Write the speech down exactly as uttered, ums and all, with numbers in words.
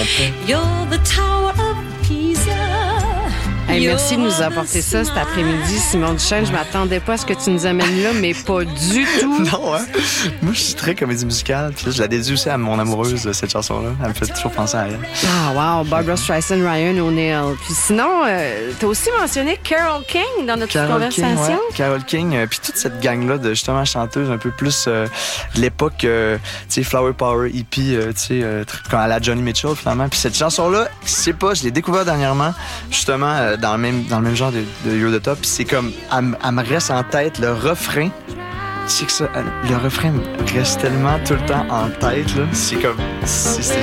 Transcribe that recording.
parfait. You're the Tower of Pisa. Hey, merci de nous apporter ça cet après-midi, Simon Duchesne. Je m'attendais pas à ce que tu nous amènes là, mais pas du tout. Non, hein? Moi, je suis très comédie musicale. Puis là, je la dédie aussi à mon amoureuse, cette chanson-là. Elle me fait toujours penser à elle. Ah, wow. Barbra Streisand, Ryan O'Neal. Puis sinon, euh, t'as aussi mentionné Carole King dans notre Carole conversation. King, ouais. Carole King, euh, puis toute cette gang-là de justement chanteuses un peu plus euh, de l'époque, euh, tu sais, Flower Power, hippie, euh, tu sais, euh, quand à la Johnny Mitchell, finalement. Puis cette chanson-là, je sais pas, je l'ai découvert dernièrement, justement, euh, dans, le même, dans le même genre de, de You're the Top. Puis c'est comme, elle, elle me reste en tête le refrain. Tu sais que ça, le refrain me reste tellement tout le temps en tête, là. C'est comme, c'est, c'est